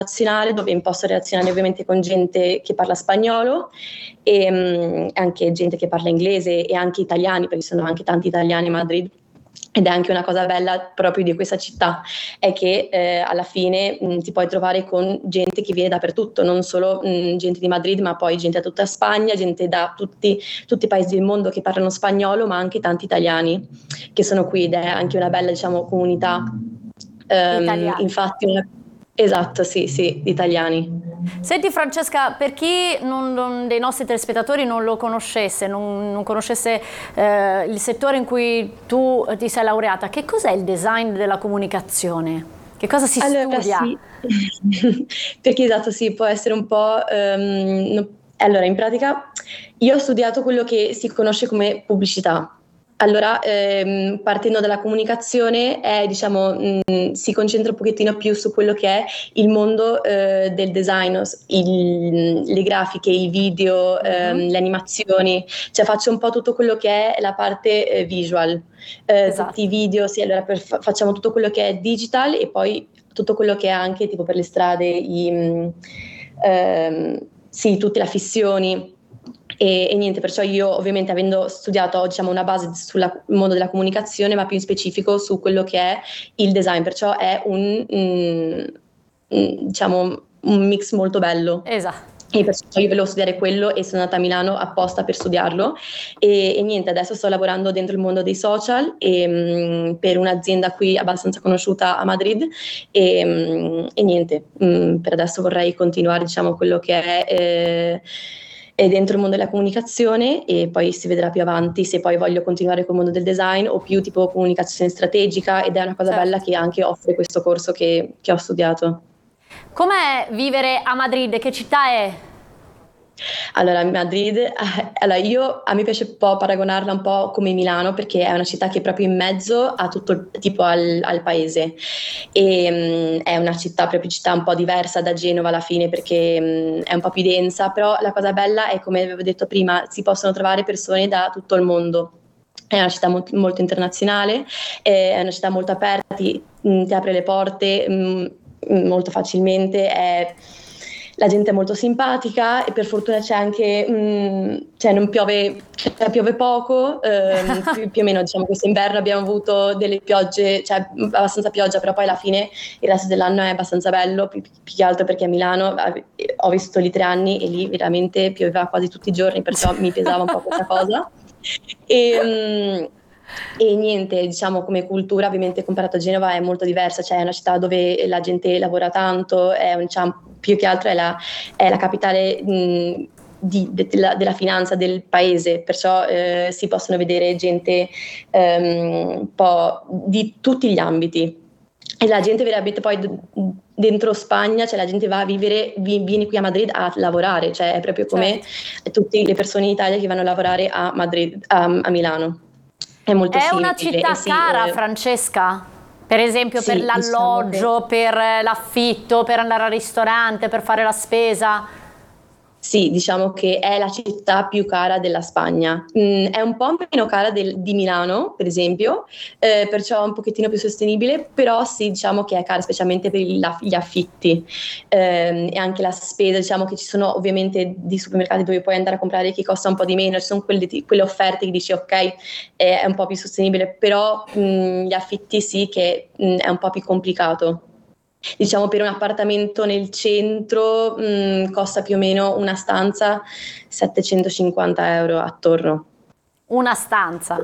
internazionale dove mi posso relazionare ovviamente con gente che parla spagnolo e anche gente che parla inglese e anche italiani, perché ci sono anche tanti italiani a Madrid. Ed è anche una cosa bella proprio di questa città, è che alla fine ti puoi trovare con gente che viene dappertutto, non solo gente di Madrid, ma poi gente da tutta Spagna, gente da tutti i paesi del mondo che parlano spagnolo, ma anche tanti italiani che sono qui, ed è anche una bella, diciamo, comunità. Italiani. Infatti, esatto, sì, di italiani. Senti Francesca, per chi dei nostri telespettatori non lo conoscesse, non conoscesse il settore in cui tu ti sei laureata, che cos'è il design della comunicazione? Che cosa si studia? Sì. Perché esatto, sì, può essere un po'... allora, in pratica io ho studiato quello che si conosce come pubblicità. Allora, partendo dalla comunicazione, diciamo, si concentra un pochettino più su quello che è il mondo del design, le grafiche, i video, le animazioni, cioè faccio un po' tutto quello che è la parte visual, Esatto. tutti i video, sì, allora facciamo tutto quello che è digital e poi tutto quello che è anche tipo per le strade, sì, tutte le fissioni. E niente, perciò io ovviamente avendo studiato diciamo una base sul mondo della comunicazione, ma più in specifico su quello che è il design, perciò è diciamo un mix molto bello. Esatto. E perciò io volevo studiare quello e sono andata a Milano apposta per studiarlo e niente, adesso sto lavorando dentro il mondo dei social per un'azienda qui abbastanza conosciuta a Madrid e niente, per adesso vorrei continuare diciamo quello che è dentro il mondo della comunicazione e poi si vedrà più avanti se poi voglio continuare col mondo del design o più tipo comunicazione strategica, ed è una cosa bella che anche offre questo corso che ho studiato. Com'è vivere a Madrid? Che città è? Allora, Madrid, allora a me piace un po' paragonarla un po' come Milano perché è una città che è proprio in mezzo a tutto tipo al paese e è una città un po' diversa da Genova alla fine perché è un po' più densa, però la cosa bella è, come avevo detto prima, si possono trovare persone da tutto il mondo. È una città molto internazionale, è una città molto aperta, ti apre le porte molto facilmente, la gente è molto simpatica e per fortuna c'è anche, cioè non piove, cioè piove poco, più o meno diciamo questo inverno abbiamo avuto delle piogge, cioè abbastanza pioggia, però poi alla fine il resto dell'anno è abbastanza bello, più che altro perché a Milano ho vissuto lì 3 anni e lì veramente pioveva quasi tutti i giorni, perciò mi pesava un po' questa cosa. E niente, diciamo come cultura ovviamente comparato a Genova è molto diversa, cioè è una città dove la gente lavora tanto, più che altro è la capitale della finanza del paese, perciò si possono vedere gente un po' di tutti gli ambiti. E la gente veramente poi dentro Spagna, cioè la gente va a vivere, viene qui a Madrid a lavorare, cioè è proprio come tutte le persone in Italia che vanno a lavorare a Madrid, a Milano. È molto simile. È una città cara, Francesca? Per esempio per l'alloggio, per l'affitto, per andare al ristorante, per fare la spesa? Sì, diciamo che è la città più cara della Spagna. È un po' meno cara di Milano, per esempio, perciò un pochettino più sostenibile, però sì, diciamo che è cara specialmente per gli affitti e anche la spesa. Diciamo che ci sono ovviamente di supermercati dove puoi andare a comprare che costa un po' di meno, ci sono quelle offerte che dici ok, è un po' più sostenibile, però gli affitti sì che è un po' più complicato. Diciamo per un appartamento nel centro costa più o meno una stanza 750 euro attorno. Una stanza?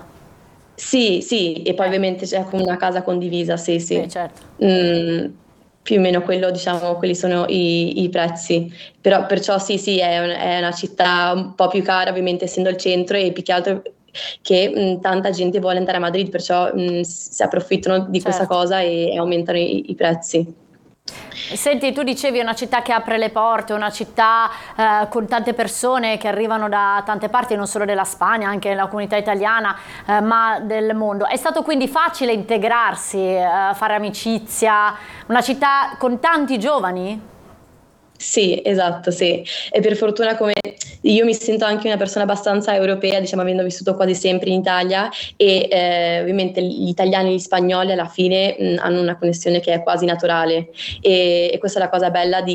Sì, e poi ovviamente c'è una casa condivisa, sì. Certo. Più o meno quelli sono i prezzi. Però perciò sì, è una città un po' più cara, ovviamente essendo il centro e più che altro che tanta gente vuole andare a Madrid, perciò si approfittano di questa cosa e aumentano i prezzi. Senti, tu dicevi è una città che apre le porte, una città con tante persone che arrivano da tante parti, non solo della Spagna, anche della comunità italiana, ma del mondo. È stato quindi facile integrarsi, fare amicizia, una città con tanti giovani? Sì, esatto, sì. E per fortuna come io mi sento anche una persona abbastanza europea, diciamo, avendo vissuto quasi sempre in Italia e ovviamente gli italiani e gli spagnoli alla fine hanno una connessione che è quasi naturale e questa è la cosa bella di